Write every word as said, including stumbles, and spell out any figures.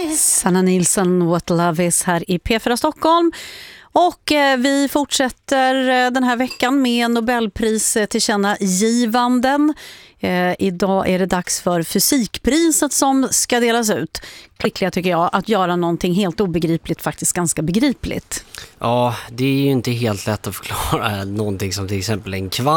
Sanna Nilsson, What Love Is här i P fyra Stockholm. Och eh, vi fortsätter eh, den här veckan med Nobelpris eh, tillkännagivanden. Eh, idag är det dags för fysikpriset som ska delas ut. Skickliga tycker jag att göra någonting helt obegripligt faktiskt ganska begripligt. Ja, det är ju inte helt lätt att förklara någonting som till exempel en kvant